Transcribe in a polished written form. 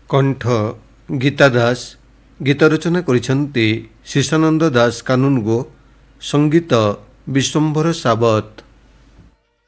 कंठ गीता दास, गीत रचना करिसेंती शिशानंद दास कानूनगो, संगीत विश्वंभर सावत।